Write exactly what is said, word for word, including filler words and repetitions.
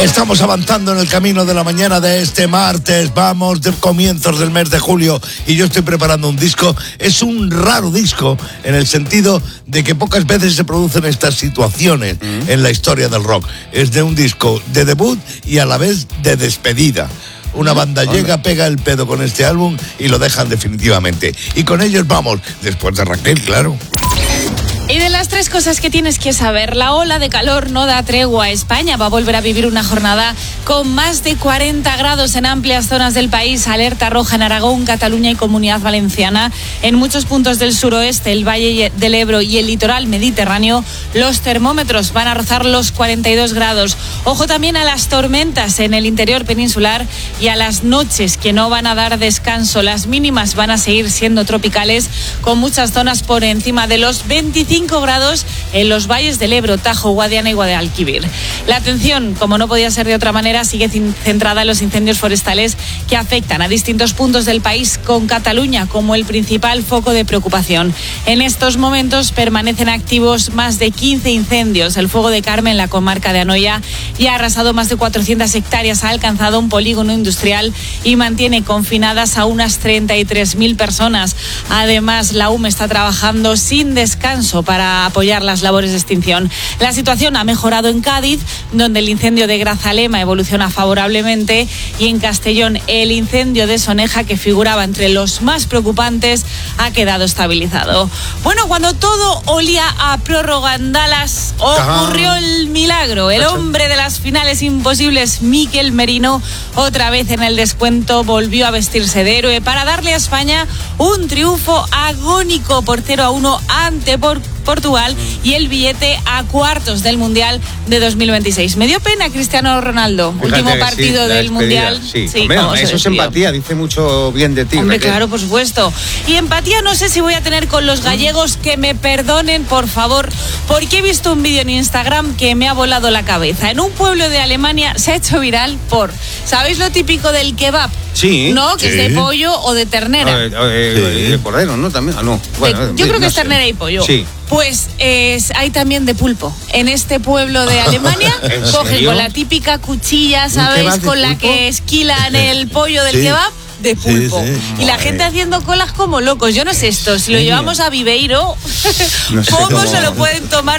Estamos avanzando en el camino de la mañana de este martes. Vamos de comienzos del mes de julio y yo estoy preparando un disco. Es un raro disco en el sentido de que pocas veces se producen estas situaciones mm. en la historia del rock. Es de un disco de debut y a la vez de despedida. Una banda llega, pega el pedo con este álbum y lo dejan definitivamente. Y con ellos vamos, después de Raquel, claro. Y de las tres cosas que tienes que saber, la ola de calor no da tregua. España va a volver a vivir una jornada con más de cuarenta grados en amplias zonas del país. Alerta roja en Aragón, Cataluña y Comunidad Valenciana. En muchos puntos del suroeste, el Valle del Ebro y el litoral mediterráneo, los termómetros van a rozar los cuarenta y dos grados. Ojo también a las tormentas en el interior peninsular y a las noches que no van a dar descanso. Las mínimas van a seguir siendo tropicales, con muchas zonas por encima de los veinticinco grados en los valles del Ebro, Tajo, Guadiana y Guadalquivir. La atención, como no podía ser de otra manera, sigue centrada en los incendios forestales que afectan a distintos puntos del país, con Cataluña como el principal foco de preocupación. En estos momentos permanecen activos más de quince incendios. El fuego de Carme en la comarca de Anoia ya ha arrasado más de cuatrocientas hectáreas, ha alcanzado un polígono industrial y mantiene confinadas a unas treinta y tres mil personas. Además, la U M E está trabajando sin descanso para apoyar las labores de extinción. La situación ha mejorado en Cádiz, donde el incendio de Grazalema evoluciona favorablemente, y en Castellón el incendio de Soneja, que figuraba entre los más preocupantes, ha quedado estabilizado. Bueno, cuando todo olía a prórroga en Dallas, ocurrió el milagro. El hombre de las finales imposibles, Mikel Merino, otra vez en el descuento, volvió a vestirse de héroe para darle a España un triunfo agónico por cero a uno ante por Portugal y el billete a cuartos del Mundial de dos mil veintiséis. Me dio pena Cristiano Ronaldo, Fíjate último partido sí, del Mundial. Sí, sí, Hombre, eso es empatía, dice mucho bien de ti. Hombre, Raquel. Claro, por supuesto. Y empatía no sé si voy a tener con los gallegos, que me perdonen, por favor, porque he visto un vídeo en Instagram que me ha volado la cabeza. En un pueblo de Alemania se ha hecho viral por, ¿sabéis lo típico del kebab? Sí. No, que sí. es de pollo o de ternera. Eh, eh, sí. De cordero, ¿no? También. Ah, no. Bueno, de, yo de, creo que no es sé. ternera y pollo. Sí. Pues eh, hay también de pulpo. En este pueblo de Alemania cogen con la típica cuchilla, ¿sabes? Con la pulpo? que esquilan el pollo del sí. kebab. De pulpo. Sí, sí. Y la gente haciendo colas como locos. Yo no sé esto, si lo llevamos a Viveiro, no sé ¿cómo, cómo se lo pueden tomar